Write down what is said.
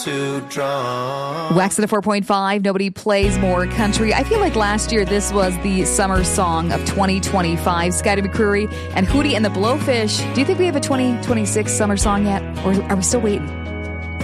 Too drunk. Wax at a 4.5. Nobody plays more country. I feel like last year this was the summer song of 2025. Scotty McCreery and Hootie and the Blowfish. Do you think we have a 2026 summer song yet? Or are we still waiting?